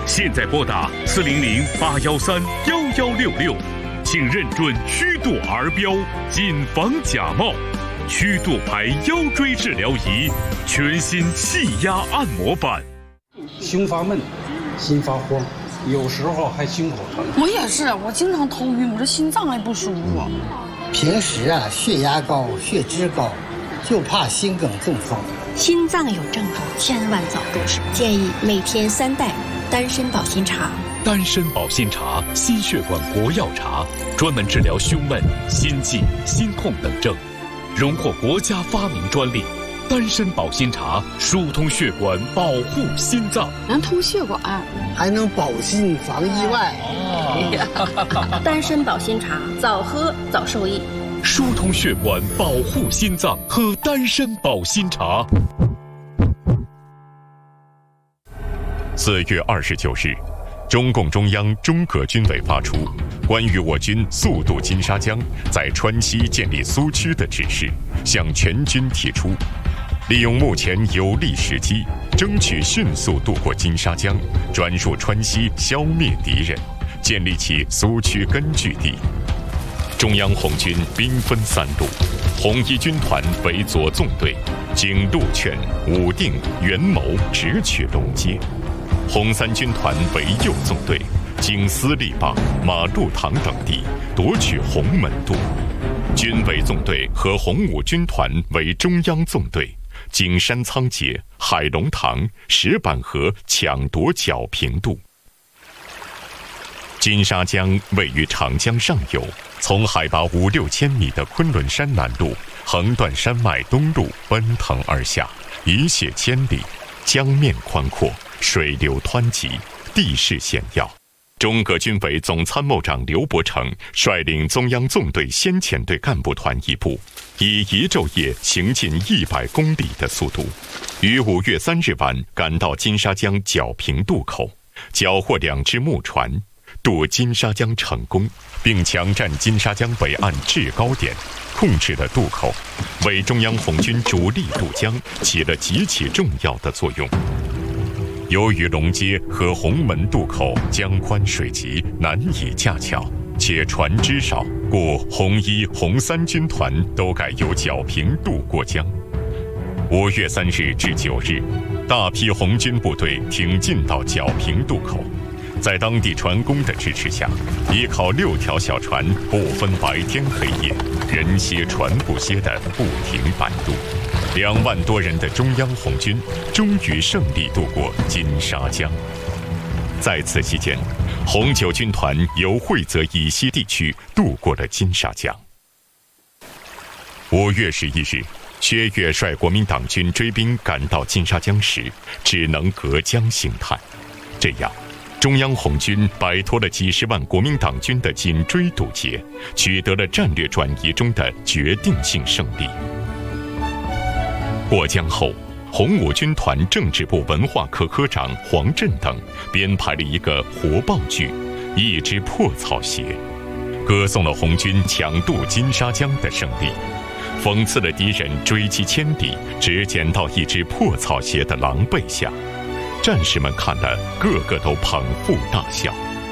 现在拨打400-813-1166，请认准虚度儿标，谨防假冒。虚度牌腰椎治疗仪，全新气压按摩板。 心发闷，心发慌，有时候还心口疼。 我也是，我经常头晕，我这心脏还不舒服。 平时血压高、血脂高，就怕心梗中风。 心脏有症状，千万早动手。建议每天3袋丹参保心茶。 丹参保心茶，心血管国药茶，专门治疗胸闷、心悸、心痛等症，荣获国家发明专利。丹参保心茶疏通血管，保护心脏， 能通血管， 还能保心防意外。 丹参保心茶，早喝早受益。 疏通血管，保护心脏，喝丹参保心茶。4月29日，中共中央中革军委发出关于我军速渡金沙江，在川西建立苏区的指示，向全军提出，利用目前有利时机，争取迅速渡过金沙江，转入川西，消灭敌人，建立起苏区根据地。中央红军兵分3路，红一军团为左纵队，经陆劝、武定、元谋直取龙街；红3军团为右纵队，经斯力坝、马路塘等地夺取红门渡；军委纵队和红5军团为中央纵队，经山仓节、海龙塘、石板河抢夺皎平渡。金沙江位于长江上游，从海拔5、6千米的昆仑山南麓横断山脉东麓奔腾而下，一泻千里，江面宽阔，水流湍急，地势险要。中革军委总参谋长刘伯承率领中央纵队先遣队干部团一部，以1昼夜行进100公里的速度，于5月3日晚赶到金沙江皎平渡口，缴获2只木船，渡金沙江成功，并强占金沙江北岸制高点，控制了渡口，为中央红军主力渡江起了极其重要的作用。由于龙街和红门渡口江宽水急，难以架桥，且船只少，故红1、红3军团都改由皎平渡过江。5月3日至9日，大批红军部队挺进到皎平渡口，在当地船工的支持下，依靠6条小船，不分白天黑夜，人歇船不歇的不停摆渡，2万多人的中央红军终于胜利渡过金沙江。在此期间，红9军团由会泽以西地区渡过了金沙江。5月11日，薛岳率国民党军追兵赶到金沙江时，只能隔江兴叹。这样，中央红军摆脱了几十万国民党军的紧追堵截，取得了战略转移中的决定性胜利。过江后，红5军团政治部文化科科长黄震等编排了一个活报剧《一只破草鞋》，歌颂了红军抢渡金沙江的胜利，讽刺了敌人追击千里只捡到一只破草鞋的狼狈相。战士们看了，个个都捧腹大笑。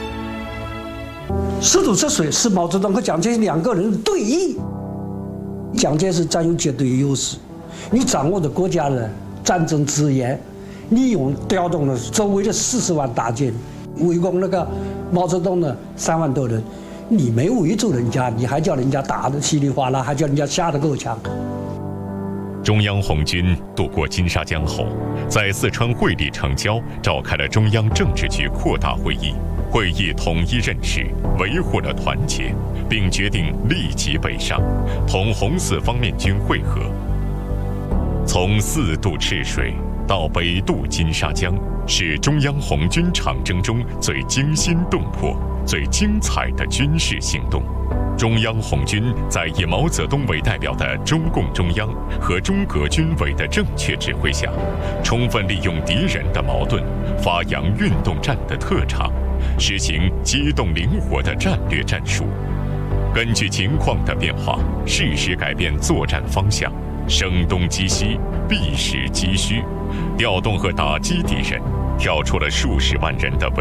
十渡之水是毛泽东和蒋介石2个人的对弈，蒋介石占有绝对优势，你掌握的国家的战争资源，调动了周围的40万大军围攻那个毛泽东的3万多人，你没围住人家，你还叫人家打得稀里哗啦，还叫人家吓得够呛。 中央红军渡过金沙江后，在四川会理城郊召开了中央政治局扩大会议，会议统一认识，维护了团结，并决定立即北上，同红4方面军会合。从4渡赤水到北渡金沙江，是中央红军长征中最惊心动魄、最精彩的军事行动。中央红军在以毛泽东为代表的中共中央和中革军委的正确指挥下，充分利用敌人的矛盾，发扬运动战的特长，实行机动灵活的战略战术，根据情况的变化，适时改变作战方向，声东击西，避实击虚，调动和打击敌人，跳出了数十万人的围